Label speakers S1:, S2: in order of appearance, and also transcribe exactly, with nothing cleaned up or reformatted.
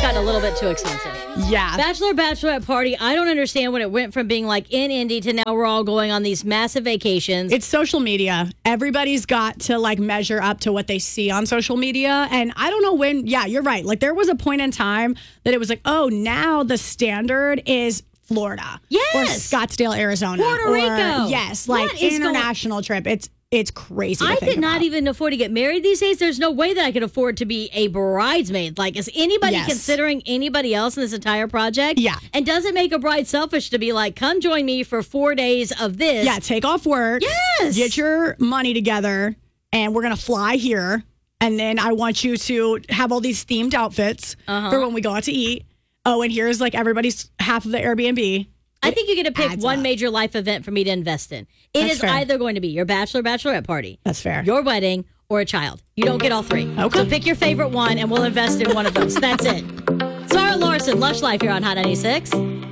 S1: gotten a little bit too expensive.
S2: Yeah.
S1: Bachelor, bachelorette party. I don't understand when it went from being like in Indy to now we're all going on these massive vacations.
S2: It's social media. Everybody's got to like measure up to what they see on social media. And I don't know when, yeah, you're right. Like there was a point in time that it was like, oh, now the standard is Florida.
S1: Yes.
S2: Or Scottsdale, Arizona.
S1: Puerto
S2: or,
S1: Rico.
S2: Yes. Like
S1: What is
S2: international trip. It's It's crazy. To
S1: I
S2: think
S1: could not
S2: about.
S1: even afford to get married these days. There's no way that I could afford to be a bridesmaid. Like, is anybody
S2: Yes.
S1: considering anybody else in this entire project?
S2: Yeah.
S1: And does it make a bride selfish to be like, come join me for four days of this?
S2: Yeah, take off work.
S1: Yes.
S2: Get your money together, and we're going to fly here. And then I want you to have all these themed outfits
S1: Uh-huh.
S2: for when we go out to eat. Oh, and here's like everybody's half of the Airbnb.
S1: I think you get to pick
S2: adds
S1: one
S2: up.
S1: major life event for me to invest in. It
S2: That's
S1: is
S2: fair.
S1: either going to be your bachelor, bachelorette party,
S2: That's fair.
S1: your wedding, or a child. You don't get all three.
S2: Okay.
S1: So pick your favorite one, and we'll invest in one of those. That's it. Sarah Larson, Lush Life here on Hot ninety-six.